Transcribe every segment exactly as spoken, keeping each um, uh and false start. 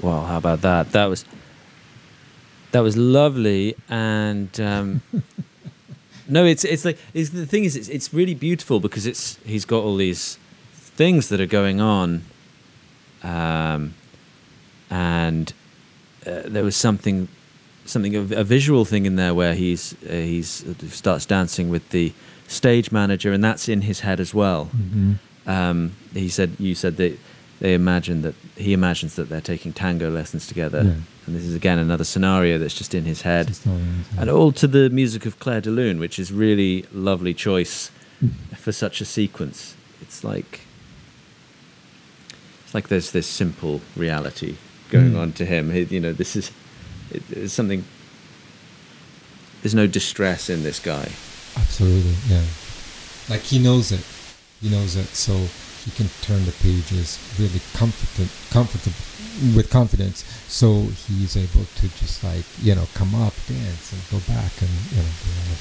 Well, how about that? That was that was lovely, and um, no, it's it's like it's, the thing is, it's it's really beautiful because it's he's got all these things that are going on, um, and uh, there was something something a, a visual thing in there where he's uh, he's uh, starts dancing with the stage manager, and that's in his head as well. Mm-hmm. Um, he said, you said that they imagine that he imagines that they're taking tango lessons together, Yeah. and this is again another scenario that's just in his head, Just not in his head. and all to the music of Claire de Lune, which is really lovely choice for such a sequence. It's like it's like there's this simple reality going Mm. on to him. He, you know, this is it, it's something. There's no distress in this guy. Absolutely, yeah. Like he knows it. He knows it, so he can turn the pages really comforted, comfortable, with confidence. So he's able to just like, you know, come up, dance, and go back, and you know, do all of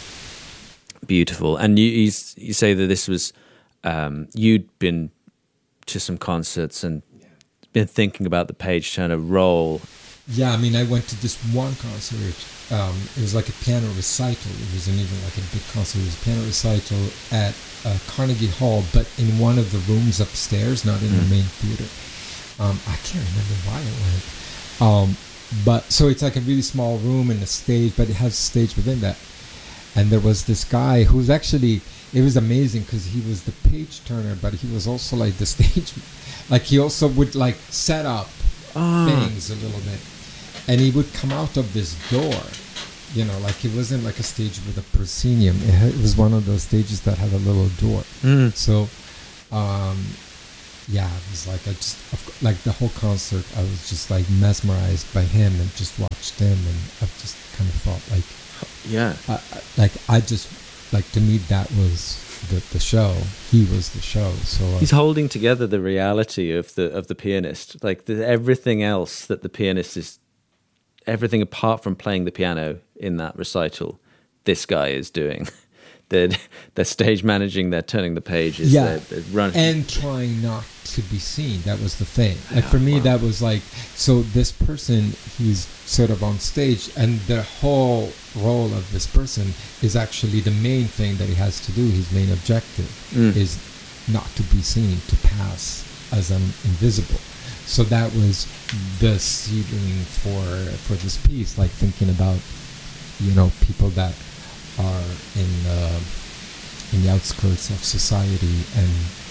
that. Beautiful. And you you, s- you say that this was um, you'd been to some concerts and been thinking about the page turner role. Yeah, I mean, I went to this one concert. Um, it was like a piano recital. It wasn't even like a big concert. It was a piano recital at uh, Carnegie Hall, but in one of the rooms upstairs, not in Mm. the main theater. Um, I can't remember why I went. Um, but so it's like a really small room and a stage, but it has a stage within that. And there was this guy who was actually, it was amazing because he was the page turner, but he was also like the stage, like he also would like set up Ah. things a little bit. And he would come out of this door, you know, like it wasn't like a stage with a proscenium. It, had, it was one of those stages that had a little door. Mm. So, um, yeah, it was like I just of cou- like the whole concert. I was just like mesmerized by him and just watched him, and I just kind of thought like, Yeah. I, I, like I just like to me that was the the show. He was the show. So uh, He's holding together the reality of the of the pianist, like the, everything else that the pianist is, everything apart from playing the piano in that recital, this guy is doing. they're they're stage managing, they're turning the pages, Yeah. they're, they're running. and trying not to be seen. That was the thing. Like Yeah, for me, wow. that was like, so this person, he's sort of on stage, and the whole role of this person is actually the main thing that he has to do. His main objective Mm. is not to be seen, to pass as un- invisible. So that was the seedling for for this piece, like thinking about, you know, people that are in uh, in the outskirts of society and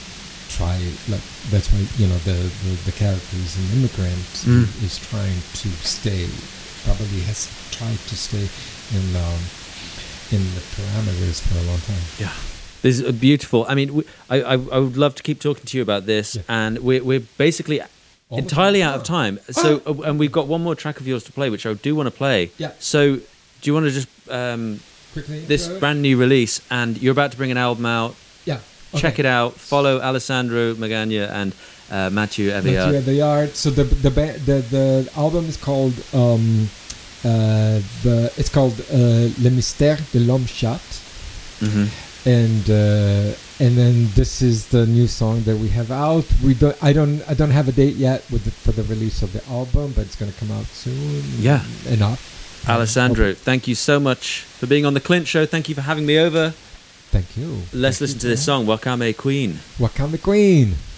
try, like that's why, you know, the the, the character is an immigrant who Mm. is trying to stay, probably has tried to stay in um, in the parameters for a long time. Yeah. This is beautiful. I mean, we, I, I I would love to keep talking to you about this, Yeah. and we're we're basically Almost entirely done. out of time. So, uh, and we've got one more track of yours to play, which I do want to play. Yeah. So, do you want to just um, Quickly, this intro it? brand new release, and you're about to bring an album out. Yeah. Check okay. it out. Follow Alessandro Magana and uh, Mathieu Mathieu Avillard. Avillard. So the the ba- the the album is called um, uh, the it's called uh, Le Mystère de l'Homme Chat, Mhm. and uh, and then this is the new song that we have out. We don't I don't I don't have a date yet with the, for the release of the album, but it's going to come out soon. Yeah. enough. Alessandro, Okay. thank you so much for being on the Clint Show. Thank you for having me over. Thank you. Let's Thank listen you, to this John. song, Wakame Queen. Wakanda Queen.